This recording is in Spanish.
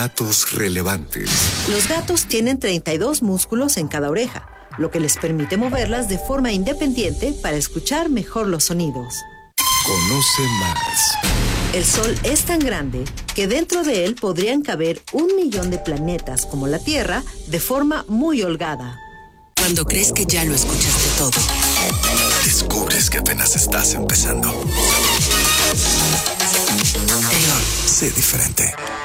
Datos relevantes. Los gatos tienen 32 músculos en cada oreja, lo que les permite moverlas de forma independiente para escuchar mejor los sonidos. Conoce más. El Sol es tan grande que dentro de él podrían caber 1 millón de planetas como la Tierra de forma muy holgada. Cuando crees que ya lo escuchaste todo, Descubres que apenas estás empezando. Eon. Sé diferente.